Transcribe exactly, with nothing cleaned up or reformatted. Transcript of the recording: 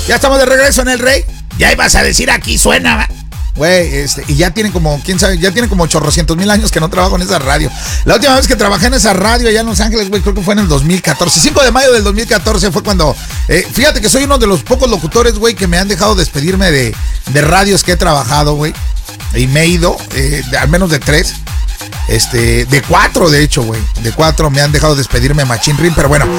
Ya estamos de regreso en El Rey. Ya ibas a decir aquí suena, ¿va? Güey, este, y ya tienen como, quién sabe, ya tienen como chorrocientos mil años que no trabajo en esa radio. La última vez que trabajé en esa radio allá en Los Ángeles, güey, creo que fue en el dos mil catorce. cinco de mayo del dos mil catorce fue cuando, eh, fíjate que soy uno de los pocos locutores, güey, que me han dejado despedirme de, de radios que he trabajado, güey. Y me he ido, eh, de, al menos de tres. Este, de cuatro, de hecho, güey. De cuatro me han dejado despedirme Machín Rin, pero bueno.